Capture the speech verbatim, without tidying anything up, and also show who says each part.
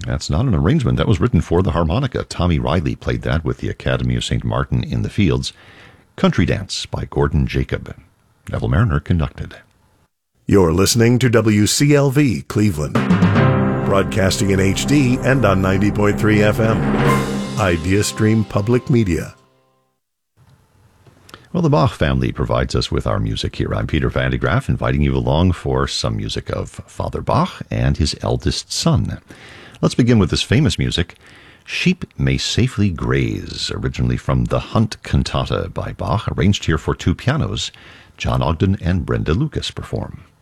Speaker 1: That's not an arrangement. That was written for the harmonica. Tommy Riley played that with the Academy of Saint Martin in the Fields. Country Dance by Gordon Jacob. Neville Mariner conducted.
Speaker 2: You're listening to W C L V Cleveland, broadcasting in H D and on ninety point three F M. IdeaStream Public Media.
Speaker 1: Well, the Bach family provides us with our music here. I'm Peter Van de Graaff, inviting you along for some music of Father Bach and his eldest son. Let's begin with this famous music, Sheep May Safely Graze, originally from the Hunt Cantata by Bach, arranged here for two pianos. John Ogden and Brenda Lucas perform.